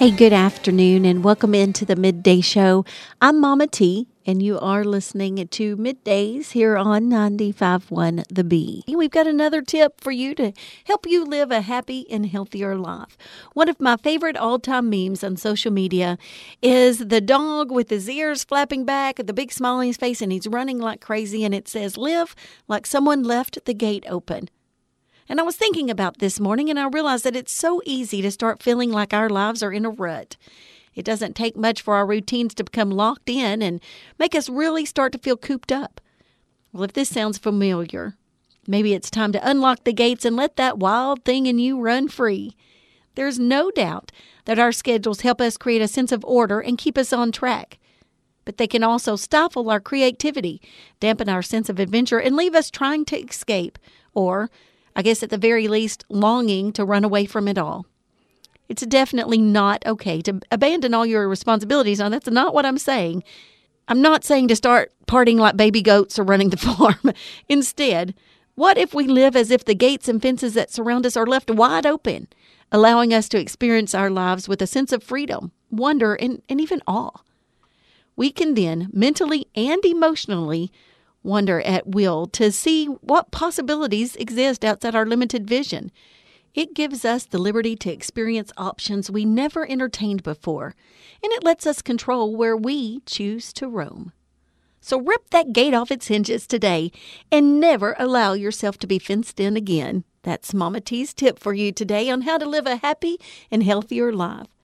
Hey, good afternoon, and welcome into the Midday Show. I'm Mama T, and you are listening to Middays here on 95.1 The Bee. We've got another tip for you to help you live a happy and healthier life. One of my favorite all-time memes on social media is the dog with his ears flapping back, the big smile on his face, and he's running like crazy, and it says, "Live like someone left the gate open." And I was thinking about this morning, and I realized that it's so easy to start feeling like our lives are in a rut. It doesn't take much for our routines to become locked in and make us really start to feel cooped up. Well, if this sounds familiar, maybe it's time to unlock the gates and let that wild thing in you run free. There's no doubt that our schedules help us create a sense of order and keep us on track. But they can also stifle our creativity, dampen our sense of adventure, and leave us trying to escape, or I guess at the very least, longing to run away from it all. It's definitely not okay to abandon all your responsibilities. Now, that's not what I'm saying. I'm not saying to start partying like baby goats or running the farm. Instead, what if we live as if the gates and fences that surround us are left wide open, allowing us to experience our lives with a sense of freedom, wonder, and even awe? We can then mentally and emotionally wonder at will to see what possibilities exist outside our limited vision. It gives us the liberty to experience options we never entertained before, and it lets us control where we choose to roam. So rip that gate off its hinges today and never allow yourself to be fenced in again. That's Mama T's tip for you today on how to live a happy and healthier life.